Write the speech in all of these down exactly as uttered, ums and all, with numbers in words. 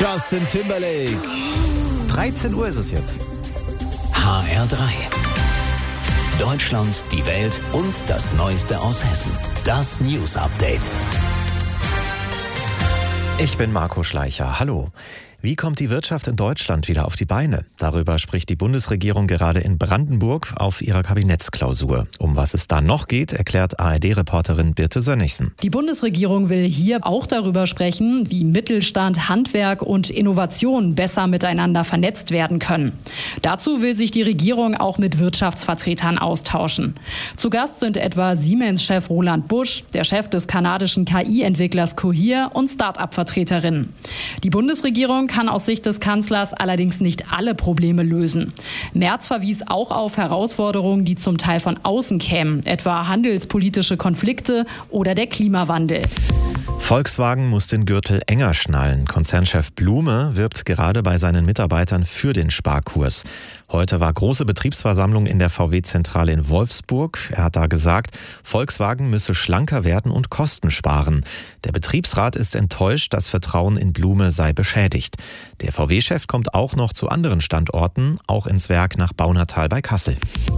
Justin Timberlake. dreizehn Uhr ist es jetzt. H R drei. Deutschland, die Welt und das Neueste aus Hessen. Das News Update. Ich bin Marco Schleicher. Hallo. Wie kommt die Wirtschaft in Deutschland wieder auf die Beine? Darüber spricht die Bundesregierung gerade in Brandenburg auf ihrer Kabinettsklausur. Um was es da noch geht, erklärt A R D-Reporterin Birte Sönnigsen. Die Bundesregierung will hier auch darüber sprechen, wie Mittelstand, Handwerk und Innovation besser miteinander vernetzt werden können. Dazu will sich die Regierung auch mit Wirtschaftsvertretern austauschen. Zu Gast sind etwa Siemens-Chef Roland Busch, der Chef des kanadischen K I-Entwicklers Cohere und Start-up-Vertreterinnen. Die Bundesregierung kann aus Sicht des Kanzlers allerdings nicht alle Probleme lösen. Merz verwies auch auf Herausforderungen, die zum Teil von außen kämen, etwa handelspolitische Konflikte oder der Klimawandel. Volkswagen muss den Gürtel enger schnallen. Konzernchef Blume wirbt gerade bei seinen Mitarbeitern für den Sparkurs. Heute war große Betriebsversammlung in der V W-Zentrale in Wolfsburg. Er hat da gesagt, Volkswagen müsse schlanker werden und Kosten sparen. Der Betriebsrat ist enttäuscht, das Vertrauen in Blume sei beschädigt. Der V W-Chef kommt auch noch zu anderen Standorten, auch ins Werk nach Baunatal bei Kassel.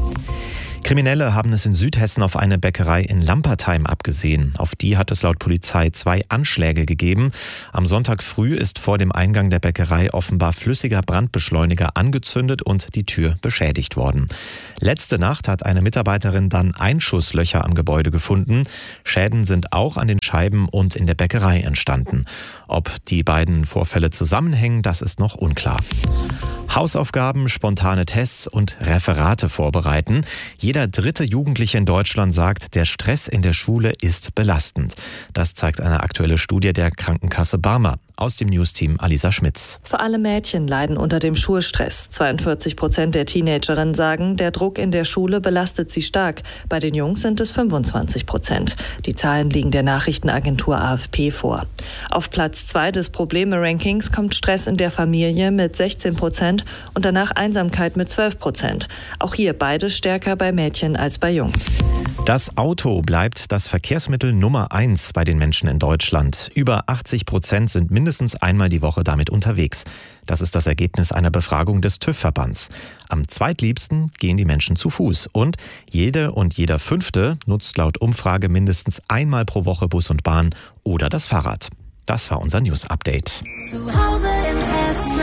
Kriminelle haben es in Südhessen auf eine Bäckerei in Lampertheim abgesehen. Auf die hat es laut Polizei zwei Anschläge gegeben. Am Sonntag früh ist vor dem Eingang der Bäckerei offenbar flüssiger Brandbeschleuniger angezündet und die Tür beschädigt worden. Letzte Nacht hat eine Mitarbeiterin dann Einschusslöcher am Gebäude gefunden. Schäden sind auch an den Scheiben und in der Bäckerei entstanden. Ob die beiden Vorfälle zusammenhängen, das ist noch unklar. Hausaufgaben, spontane Tests und Referate vorbereiten. Jeder dritte Jugendliche in Deutschland sagt, der Stress in der Schule ist belastend. Das zeigt eine aktuelle Studie der Krankenkasse Barmer. Aus dem Newsteam Alisa Schmitz. Vor allem Mädchen leiden unter dem Schulstress. zweiundvierzig Prozent der Teenagerinnen sagen, der Druck in der Schule belastet sie stark. Bei den Jungs sind es fünfundzwanzig Prozent. Die Zahlen liegen der Nachrichtenagentur A F P vor. Auf Platz zwei des Probleme-Rankings kommt Stress in der Familie mit sechzehn Prozent und danach Einsamkeit mit zwölf Prozent. Auch hier beides stärker bei Mädchen als bei Jungs. Das Auto bleibt das Verkehrsmittel Nummer eins bei den Menschen in Deutschland. Über achtzig Prozent sind mindestens einmal die Woche damit unterwegs. Das ist das Ergebnis einer Befragung des TÜV-Verbands. Am zweitliebsten gehen die Menschen zu Fuß. Und jede und jeder Fünfte nutzt laut Umfrage mindestens einmal pro Woche Bus und Bahn oder das Fahrrad. Das war unser News-Update. Zu Hause in Hessen.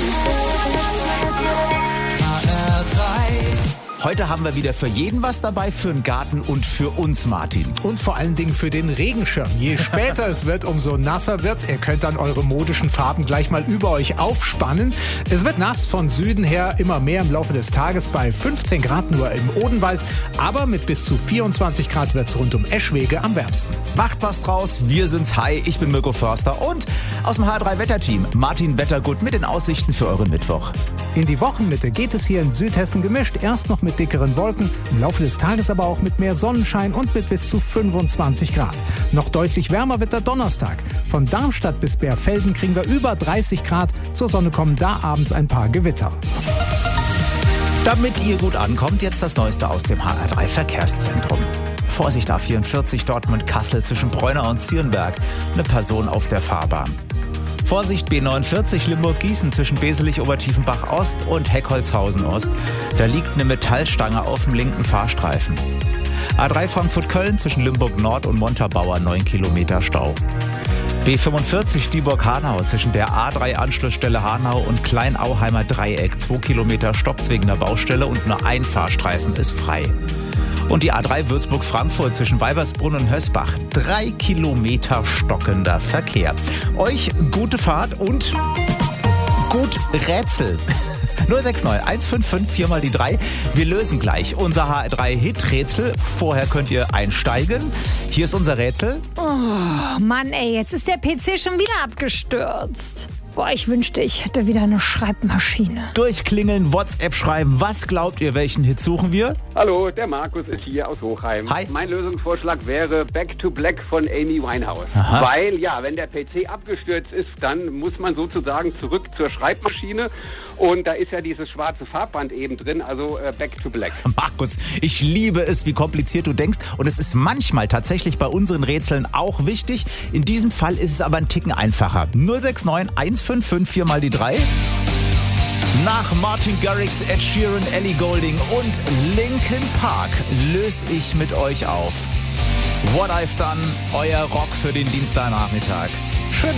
H R drei. Heute haben wir wieder für jeden was dabei, für den Garten und für uns, Martin. Und vor allen Dingen für den Regenschirm. Je später es wird, umso nasser wird's. Ihr könnt dann eure modischen Farben gleich mal über euch aufspannen. Es wird nass von Süden her, immer mehr im Laufe des Tages bei fünfzehn Grad nur im Odenwald. Aber mit bis zu vierundzwanzig Grad wird's rund um Eschwege am wärmsten. Macht was draus, wir sind's. Hi, ich bin Mirko Förster und aus dem H R drei Wetterteam Martin Wettergut mit den Aussichten für euren Mittwoch. In die Wochenmitte geht es hier in Südhessen gemischt. Erst noch mit dickeren Wolken, im Laufe des Tages aber auch mit mehr Sonnenschein und mit bis zu fünfundzwanzig Grad. Noch deutlich wärmer wird der Donnerstag. Von Darmstadt bis Bärfelden kriegen wir über dreißig Grad. Zur Sonne kommen da abends ein paar Gewitter. Damit ihr gut ankommt, jetzt das Neueste aus dem H R drei Verkehrszentrum. Vorsicht A vierundvierzig Dortmund-Kassel zwischen Preunau und Zierenberg. Eine Person auf der Fahrbahn. Vorsicht B neunundvierzig Limburg-Gießen zwischen Beselich-Obertiefenbach-Ost und Heckholzhausen-Ost. Da liegt eine Metallstange auf dem linken Fahrstreifen. A drei Frankfurt-Köln zwischen Limburg-Nord und Montabaur neun Kilometer Stau. B fünfundvierzig Dieburg-Hanau zwischen der A drei Anschlussstelle Hanau und Kleinauheimer Dreieck. zwei Kilometer Stopp wegen der Baustelle und nur ein Fahrstreifen ist frei. Und die A drei Würzburg-Frankfurt zwischen Weibersbrunn und Hösbach. Drei Kilometer stockender Verkehr. Euch gute Fahrt und gut Rätsel. null sechs neun eins fünf fünf vier mal die drei. Wir lösen gleich unser H R drei Hit-Rätsel. Vorher könnt ihr einsteigen. Hier ist unser Rätsel. Oh Mann, ey, jetzt ist der P C schon wieder abgestürzt. Boah, ich wünschte, ich hätte wieder eine Schreibmaschine. Durchklingeln, WhatsApp schreiben. Was glaubt ihr, welchen Hit suchen wir? Hallo, der Markus ist hier aus Hochheim. Hi. Mein Lösungsvorschlag wäre Back to Black von Amy Winehouse. Aha. Weil, ja, wenn der P C abgestürzt ist, dann muss man sozusagen zurück zur Schreibmaschine. Und da ist ja dieses schwarze Farbband eben drin, also äh, Back to Black. Markus, ich liebe es, wie kompliziert du denkst. Und es ist manchmal tatsächlich bei unseren Rätseln auch wichtig. In diesem Fall ist es aber ein Ticken einfacher. null sechs neun eins fünf fünf vier mal die drei. Nach Martin Garrix, Ed Sheeran, Ellie Goulding und Linkin Park löse ich mit euch auf. What I've Done, euer Rock für den Dienstagnachmittag.